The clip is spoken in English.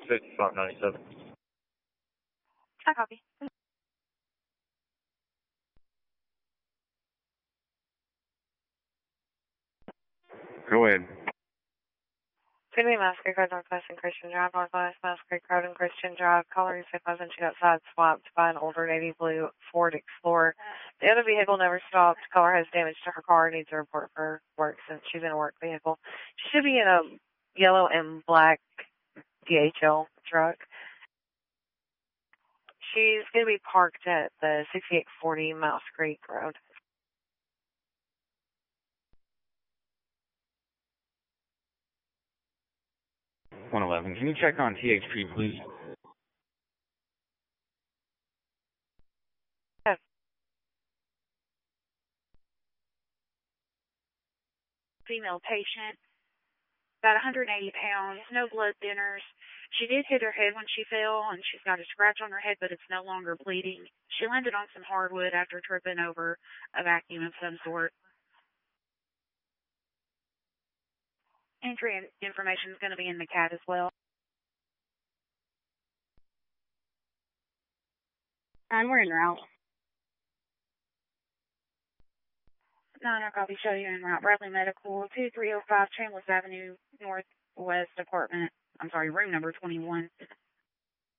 5597. I copy. Go ahead. It's going to be Masquerade Road, Northwest and Christian Drive, Northwest, Masquerade Road and Christian Drive. Caller said wasn't she got side-swapped by an older navy blue Ford Explorer. The other vehicle never stopped. Caller has damage to her car, needs a report for work since she's in a work vehicle. She should be in a yellow and black DHL truck. She's going to be parked at the 6840 Mouse Creek Road. $111. Can you check on THP, please? Yes. Female patient, about 180 pounds, no blood thinners. She did hit her head when she fell, and she's got a scratch on her head, but it's no longer bleeding. She landed on some hardwood after tripping over a vacuum of some sort. Entry information is going to be in the CAT as well. And we're en route. 9, copy, show you en route. Bradley Medical, 2305 Chambliss Avenue, Northwest Apartment. I'm sorry, room number 21.